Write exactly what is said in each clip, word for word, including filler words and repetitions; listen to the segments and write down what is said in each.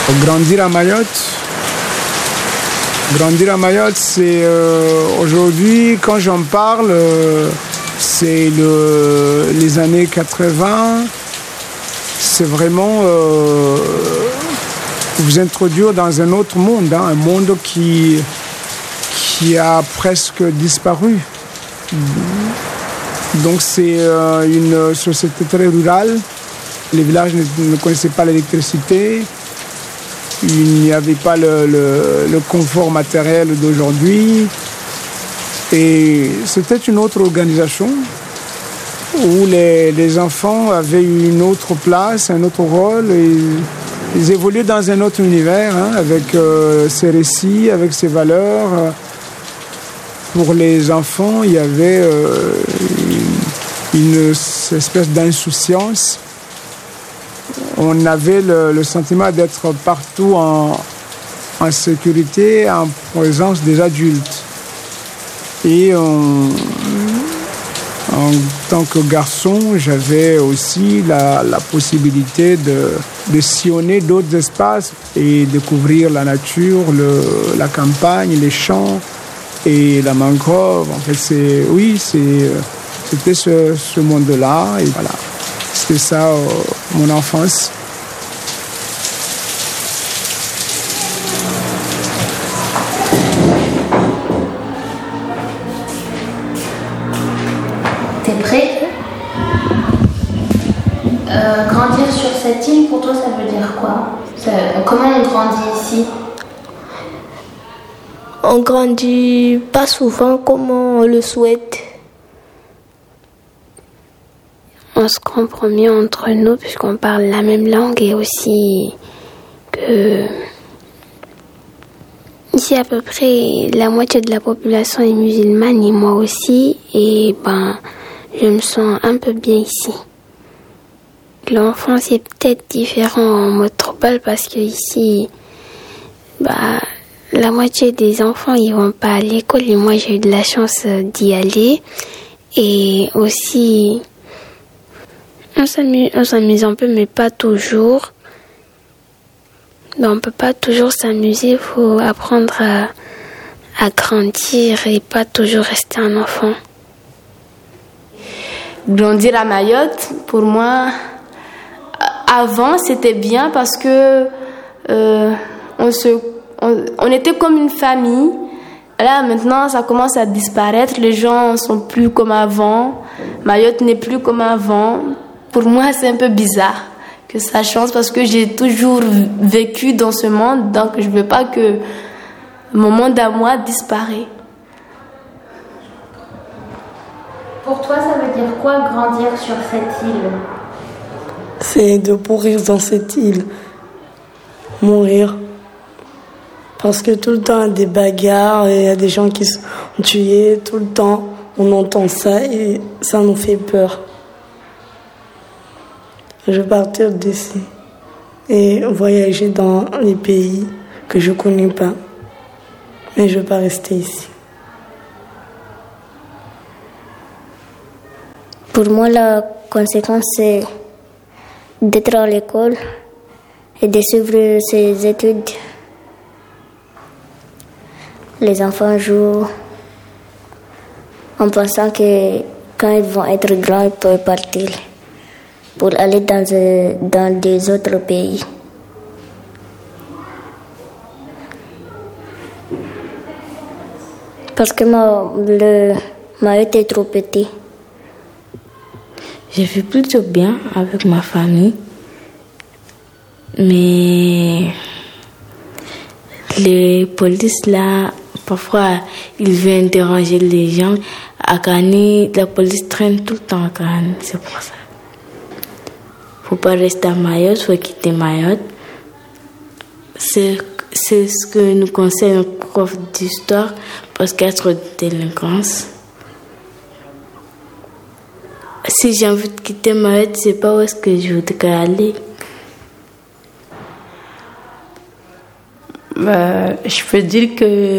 Grandir à Mayotte, grandir à Mayotte, c'est euh, aujourd'hui, quand j'en parle, euh, c'est le, les années quatre-vingts. C'est vraiment euh, vous introduire dans un autre monde, hein, un monde qui, qui a presque disparu. Donc c'est euh, une société très rurale. Les villages ne, ne connaissaient pas l'électricité. Il n'y avait pas le, le, le confort matériel d'aujourd'hui. Et c'était une autre organisation où les, les enfants avaient une autre place, un autre rôle. Et ils évoluaient dans un autre univers, hein, avec euh, ses récits, avec ses valeurs. Pour les enfants, il y avait euh, une, une espèce d'insouciance. On avait le, le sentiment d'être partout en, en sécurité, en présence des adultes. Et on, en tant que garçon, j'avais aussi la, la possibilité de, de sillonner d'autres espaces et découvrir la nature, le, la campagne, les champs et la mangrove. En fait, c'est, oui, c'est, c'était ce, ce monde-là. Et voilà. C'était ça, euh, mon enfance. T'es prêt? euh, Grandir sur cette île, pour toi, ça veut dire quoi? ça, Comment on grandit ici? On grandit pas souvent comme on le souhaite. On se comprend mieux entre nous puisqu'on parle la même langue et aussi que ici à peu près la moitié de la population est musulmane et moi aussi et ben je me sens un peu bien ici. L'enfance est peut-être différent en métropole parce que ici bah la moitié des enfants ils vont pas à l'école et moi j'ai eu de la chance d'y aller et aussi On s'amuse, on s'amuse un peu, mais pas toujours. Donc, on ne peut pas toujours s'amuser, il faut apprendre à, à grandir et pas toujours rester un enfant. Grandir à Mayotte, pour moi, avant, c'était bien parce que euh, on, se, on, on était comme une famille. Là, maintenant, ça commence à disparaître. Les gens ne sont plus comme avant. Mayotte n'est plus comme avant. Pour moi, c'est un peu bizarre que ça change parce que j'ai toujours vécu dans ce monde, donc je ne veux pas que mon monde à moi disparaisse. Pour toi, ça veut dire quoi grandir sur cette île? C'est de pourrir dans cette île, mourir. Parce que tout le temps, il y a des bagarres, il y a des gens qui sont tués, tout le temps, on entend ça et ça nous fait peur. Je veux partir d'ici et voyager dans les pays que je ne connais pas. Mais je ne veux pas rester ici. Pour moi, la conséquence, c'est d'être à l'école et de suivre ses études. Les enfants jouent en pensant que quand ils vont être grands, ils peuvent partir pour aller dans, dans des autres pays. Parce que ma, le Mayotte est trop petit. J'ai fait plutôt bien avec ma famille. Mais les polices là, parfois ils viennent déranger les gens. À Kani, la police traîne tout le temps à Kani, c'est pour ça. Faut pas rester à Mayotte, faut quitter Mayotte. C'est, c'est ce que nous conseille notre prof d'histoire parce qu'il y a trop de délinquance. Si j'ai envie de quitter Mayotte, c'est pas où est-ce que je voudrais aller. Euh, je peux dire que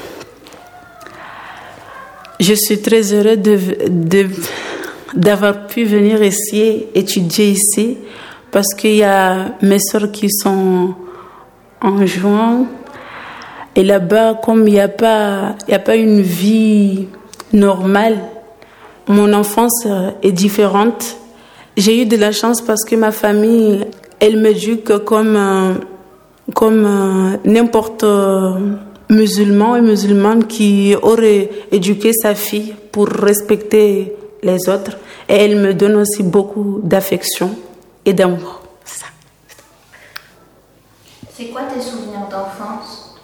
je suis très heureuse de, de, d'avoir pu venir ici, étudier ici, parce qu'il y a mes soeurs qui sont en juin. Et là-bas, comme il n'y a pas, il y a pas une vie normale, mon enfance est différente. J'ai eu de la chance parce que ma famille, elle m'éduque comme, euh, comme euh, n'importe euh, musulman et musulmane qui aurait éduqué sa fille pour respecter les autres. Et elle me donne aussi beaucoup d'affection et d'amour. C'est ça. C'est quoi tes souvenirs d'enfance?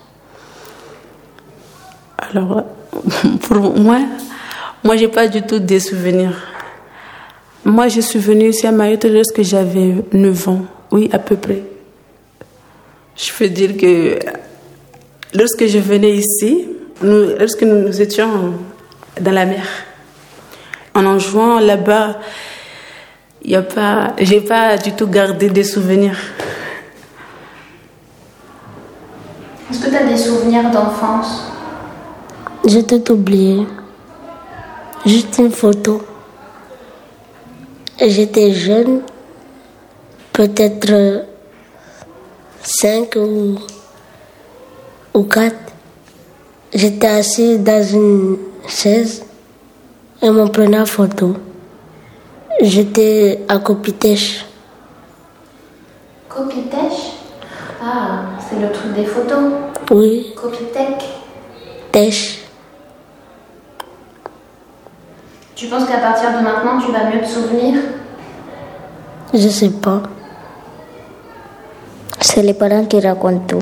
Alors, pour moi, moi, j'ai pas du tout des souvenirs. Moi, je suis venue ici à Mayotte lorsque j'avais neuf ans. Oui, à peu près. Je peux dire que lorsque je venais ici, nous, lorsque nous étions dans la mer, en jouant là-bas, il y a pas, j'ai pas du tout gardé des souvenirs. Est-ce que tu as des souvenirs d'enfance? J'ai tout oublié. Juste une photo. J'étais jeune, peut-être cinq ou, ou quatre. J'étais assis dans une chaise et m'en prenait en photo. J'étais à Copitèche. Copitèche? Ah, c'est le truc des photos. Oui. Copitech. Tèche. Tu penses qu'à partir de maintenant, tu vas mieux te souvenir? Je sais pas. C'est les parents qui racontent tout.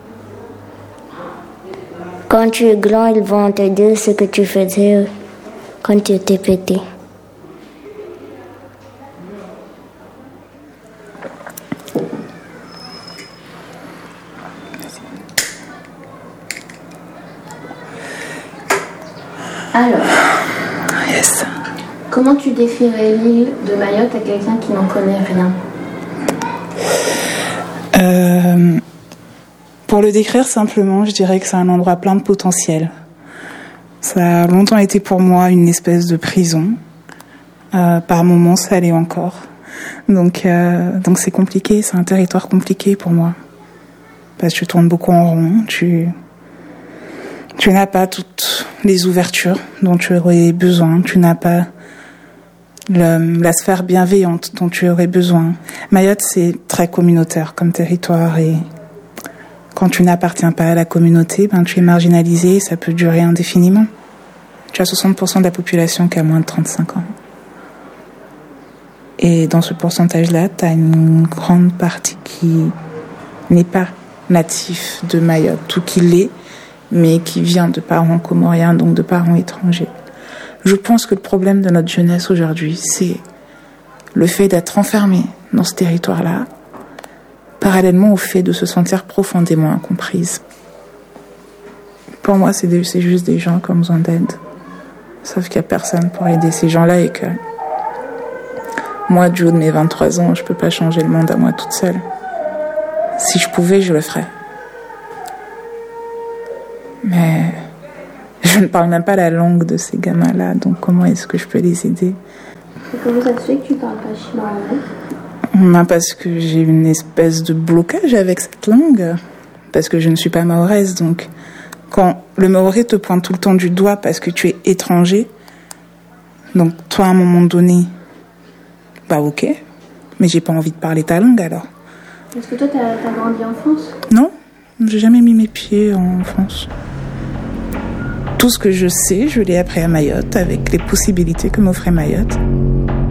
Quand tu es grand, ils vont te dire ce que tu faisais quand tu étais petit. Alors, Yes. comment tu décrirais l'île de Mayotte à quelqu'un qui n'en connaît rien? Euh, pour le décrire simplement, je dirais que c'est un endroit plein de potentiel. Ça a longtemps été pour moi une espèce de prison. Euh, par moments, ça l'est encore. Donc, euh, donc c'est compliqué, c'est un territoire compliqué pour moi. Parce que tu tournes beaucoup en rond, tu, tu n'as pas toutes les ouvertures dont tu aurais besoin, tu n'as pas le, la sphère bienveillante dont tu aurais besoin. Mayotte, c'est très communautaire comme territoire et quand tu n'appartiens pas à la communauté, ben, tu es marginalisé et ça peut durer indéfiniment. Tu as soixante pour cent de la population qui a moins de trente-cinq ans. Et dans ce pourcentage-là, tu as une grande partie qui n'est pas natif de Mayotte, ou qui l'est, mais qui vient de parents comoriens, donc de parents étrangers. Je pense que le problème de notre jeunesse aujourd'hui, c'est le fait d'être enfermé dans ce territoire-là, parallèlement au fait de se sentir profondément incomprise. Pour moi, c'est, des, c'est juste des gens qui ont besoin d'aide. Sauf qu'il n'y a personne pour aider ces gens-là et que moi, du haut de mes vingt-trois ans, je ne peux pas changer le monde à moi toute seule. Si je pouvais, je le ferais. Mais je ne parle même pas la langue de ces gamins-là, donc comment est-ce que je peux les aider? Et comment ça se fait que tu ne parles pas chinois en Ben parce que j'ai une espèce de blocage avec cette langue, parce que je ne suis pas mahoraise, donc quand le mahorais te pointe tout le temps du doigt parce que tu es étranger, donc toi à un moment donné, bah ok, mais j'ai pas envie de parler ta langue alors. Est-ce que toi, t'as, t'as grandi en France? Non, j'ai jamais mis mes pieds en France. Tout ce que je sais, je l'ai appris à Mayotte, avec les possibilités que m'offrait Mayotte.